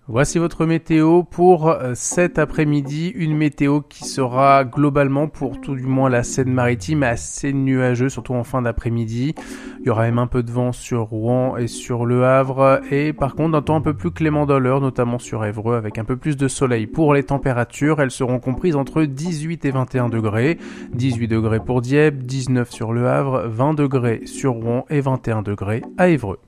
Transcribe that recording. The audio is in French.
Voici votre météo pour cet après-midi, une météo qui sera globalement pour tout du moins la Seine-Maritime assez nuageux, surtout en fin d'après-midi. Il y aura même un peu de vent sur Rouen et sur Le Havre et par contre un temps un peu plus clément dans l'heure, notamment sur Évreux avec un peu plus de soleil. Pour les températures, elles seront comprises entre 18 et 21 degrés. 18 degrés pour Dieppe, 19 sur Le Havre, 20 degrés sur Rouen et 21 degrés à Évreux.